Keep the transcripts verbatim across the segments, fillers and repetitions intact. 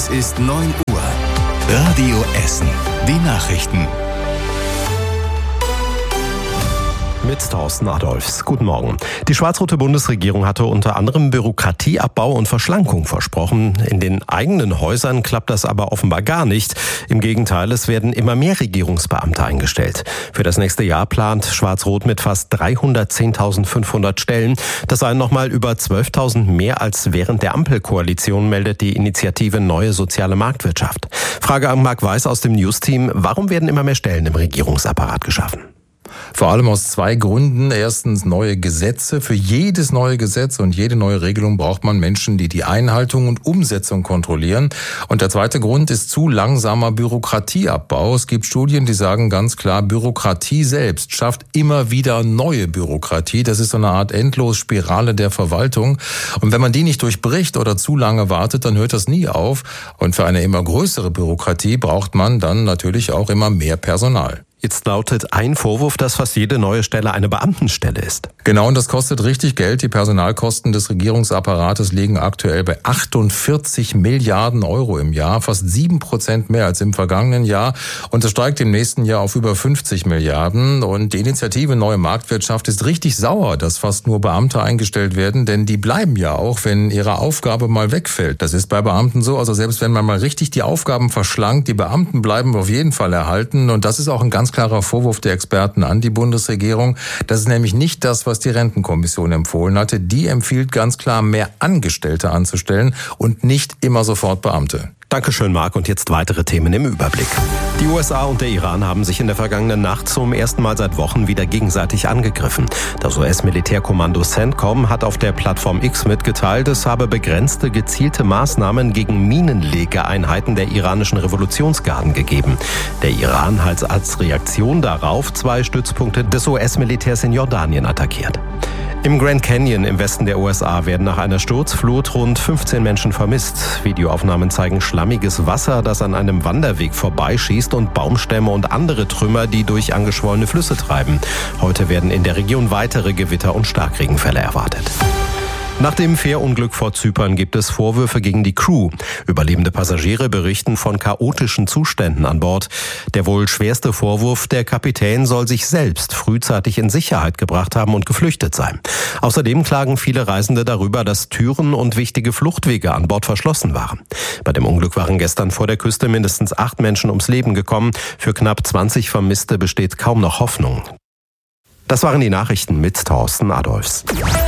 Es ist neun Uhr. Radio Essen. Die Nachrichten. Mit Thorsten Adolfs. Guten Morgen. Die schwarz-rote Bundesregierung hatte unter anderem Bürokratieabbau und Verschlankung versprochen. In den eigenen Häusern klappt das aber offenbar gar nicht. Im Gegenteil, es werden immer mehr Regierungsbeamte eingestellt. Für das nächste Jahr plant Schwarz-Rot mit fast dreihundertzehntausendfünfhundert Stellen. Das seien nochmal über zwölftausend mehr als während der Ampelkoalition, meldet die Initiative Neue Soziale Marktwirtschaft. Frage an Marc Weiß aus dem News-Team. Warum werden immer mehr Stellen im Regierungsapparat geschaffen? Vor allem aus zwei Gründen. Erstens neue Gesetze. Für jedes neue Gesetz und jede neue Regelung braucht man Menschen, die die Einhaltung und Umsetzung kontrollieren. Und der zweite Grund ist zu langsamer Bürokratieabbau. Es gibt Studien, die sagen ganz klar, Bürokratie selbst schafft immer wieder neue Bürokratie. Das ist so eine Art Endlosspirale der Verwaltung. Und wenn man die nicht durchbricht oder zu lange wartet, dann hört das nie auf. Und für eine immer größere Bürokratie braucht man dann natürlich auch immer mehr Personal. Jetzt lautet ein Vorwurf, dass fast jede neue Stelle eine Beamtenstelle ist. Genau, und das kostet richtig Geld. Die Personalkosten des Regierungsapparates liegen aktuell bei achtundvierzig Milliarden Euro im Jahr, fast sieben Prozent mehr als im vergangenen Jahr. Und es steigt im nächsten Jahr auf über fünfzig Milliarden. Und die Initiative Neue Marktwirtschaft ist richtig sauer, dass fast nur Beamte eingestellt werden, denn die bleiben ja auch, wenn ihre Aufgabe mal wegfällt. Das ist bei Beamten so, also selbst wenn man mal richtig die Aufgaben verschlankt, die Beamten bleiben auf jeden Fall erhalten. Und das ist auch ein ganz klarer Vorwurf der Experten an die Bundesregierung. Das ist nämlich nicht das, was die Rentenkommission empfohlen hatte. Die empfiehlt ganz klar, mehr Angestellte anzustellen und nicht immer sofort Beamte. Dankeschön, Marc. Und jetzt weitere Themen im Überblick. Die U S A und der Iran haben sich in der vergangenen Nacht zum ersten Mal seit Wochen wieder gegenseitig angegriffen. Das U S-Militärkommando CENTCOM hat auf der Plattform X mitgeteilt, es habe begrenzte, gezielte Maßnahmen gegen Minenlegeeinheiten der iranischen Revolutionsgarden gegeben. Der Iran hat als Reaktion darauf zwei Stützpunkte des U S-Militärs in Jordanien attackiert. Im Grand Canyon im Westen der U S A werden nach einer Sturzflut rund fünfzehn Menschen vermisst. Videoaufnahmen zeigen schlammiges Wasser, das an einem Wanderweg vorbeischießt und Baumstämme und andere Trümmer, die durch angeschwollene Flüsse treiben. Heute werden in der Region weitere Gewitter- und Starkregenfälle erwartet. Nach dem Fährunglück vor Zypern gibt es Vorwürfe gegen die Crew. Überlebende Passagiere berichten von chaotischen Zuständen an Bord. Der wohl schwerste Vorwurf, der Kapitän soll sich selbst frühzeitig in Sicherheit gebracht haben und geflüchtet sein. Außerdem klagen viele Reisende darüber, dass Türen und wichtige Fluchtwege an Bord verschlossen waren. Bei dem Unglück waren gestern vor der Küste mindestens acht Menschen ums Leben gekommen. Für knapp zwanzig Vermisste besteht kaum noch Hoffnung. Das waren die Nachrichten mit Thorsten Adolfs.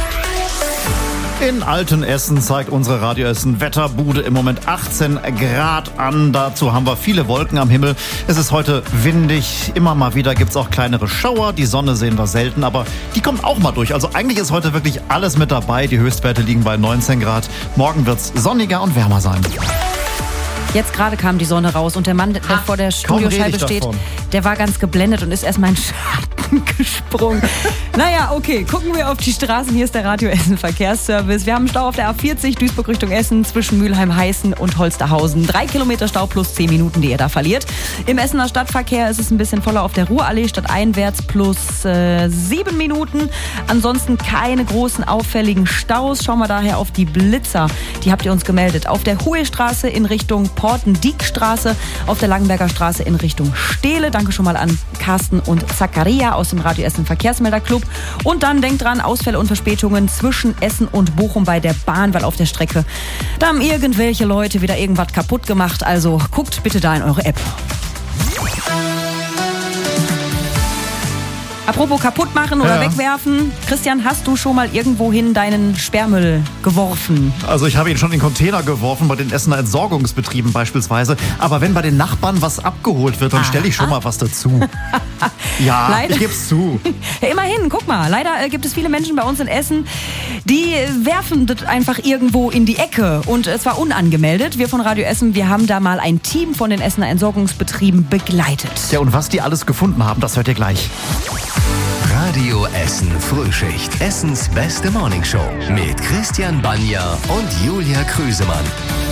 In Altenessen zeigt unsere Radio Essen Wetterbude im Moment achtzehn Grad an. Dazu haben wir viele Wolken am Himmel. Es ist heute windig. Immer mal wieder gibt es auch kleinere Schauer. Die Sonne sehen wir selten, aber die kommt auch mal durch. Also eigentlich ist heute wirklich alles mit dabei. Die Höchstwerte liegen bei neunzehn Grad. Morgen wird es sonniger und wärmer sein. Jetzt gerade kam die Sonne raus und der Mann, der Ach, vor der Studioscheibe steht, davon. der war ganz geblendet und ist erstmal in Schatten gesprungen. Naja, okay, gucken wir auf die Straßen. Hier ist der Radio Essen Verkehrsservice. Wir haben einen Stau auf der A vierzig, Duisburg Richtung Essen, zwischen Mülheim-Heißen und Holsterhausen. Drei Kilometer Stau plus zehn Minuten, die ihr da verliert. Im Essener Stadtverkehr ist es ein bisschen voller auf der Ruhrallee, stadteinwärts plus äh, sieben Minuten. Ansonsten keine großen auffälligen Staus. Schauen wir daher auf die Blitzer. Die habt ihr uns gemeldet. Auf der Hohestraße in Richtung Porten-Diek-Straße, auf der Langenberger Straße in Richtung Stehle. Danke schon mal an Carsten und Zakaria aus dem Radio Essen Verkehrsmelderclub. Und dann denkt dran, Ausfälle und Verspätungen zwischen Essen und Bochum bei der Bahn, weil auf der Strecke, da haben irgendwelche Leute wieder irgendwas kaputt gemacht. Also guckt bitte da in eure App. Apropos kaputt machen oder ja. wegwerfen. Christian, hast du schon mal irgendwohin deinen Sperrmüll geworfen? Also ich habe ihn schon in Container geworfen, bei den Essener Entsorgungsbetrieben beispielsweise. Aber wenn bei den Nachbarn was abgeholt wird, dann stelle ich schon mal was dazu. Ja, leider. Ich gebe es zu. Ja, immerhin, guck mal. Leider äh, gibt es viele Menschen bei uns in Essen, die werfen das einfach irgendwo in die Ecke. Und äh, zwar unangemeldet. Wir von Radio Essen, wir haben da mal ein Team von den Essener Entsorgungsbetrieben begleitet. Ja, und was die alles gefunden haben, das hört ihr gleich. Radio Essen Frühschicht. Essens beste Morningshow mit Christian Banja und Julia Krüsemann.